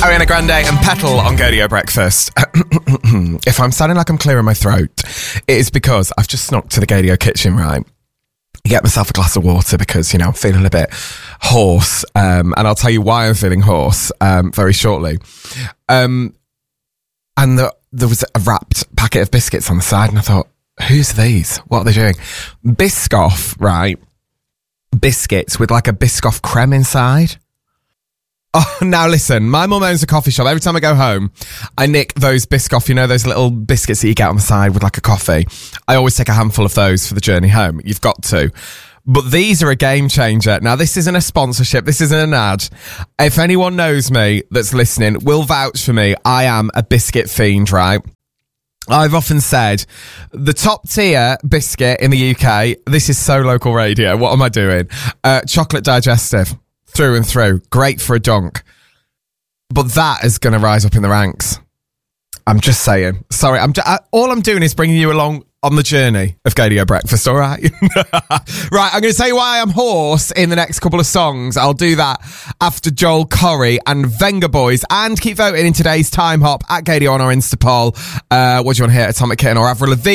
Ariana Grande and Petal on Gadio Breakfast. If I'm sounding like I'm clearing my throat, it is because I've just snuck to the Gadio kitchen, right? Get myself a glass of water because, I'm feeling a bit hoarse. And I'll tell you why I'm feeling hoarse very shortly. And there was a wrapped packet of biscuits on the side, and I thought, who's these? What are they doing? Biscoff, right? Biscuits with like a Biscoff creme inside. Oh, now listen, my mum owns a coffee shop. Every time I go home, I nick those Biscoff, those little biscuits that you get on the side with like a coffee. I always take a handful of those for the journey home. You've got to. But these are a game changer. Now, this isn't a sponsorship. This isn't an ad. If anyone knows me that's listening, will vouch for me. I am a biscuit fiend, right? I've often said the top tier biscuit in the UK, this is so local radio. What am I doing? Chocolate digestive. Through and through. Great for a dunk. But that is going to rise up in the ranks. I'm just saying. Sorry, all I'm doing is bringing you along on the journey of Gadio Breakfast, all right? Right, I'm going to tell you why I'm hoarse in the next couple of songs. I'll do that after Joel Corry and Venga Boys. And keep voting in today's Time Hop at Gadio on our Insta poll. What do you want to hear? Atomic Kitten or Avril Lavigne?